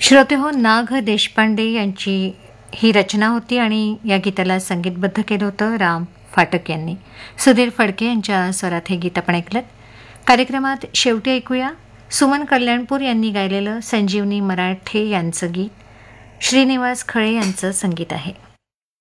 श्रोते हो, नाग देशपांडे यांची ही रचना होती आणि या गीताला संगीतबद्ध केलं होतं राम फाटक यांनी. सुधीर फडके यांच्या स्वरात हे गीत आपण ऐकलं. कार्यक्रमात शेवटी ऐकूया सुमन कल्याणपूर यांनी गायलेलं संजीवनी मराठे यांचं गीत. श्रीनिवास खळे यांचं संगीत आहे.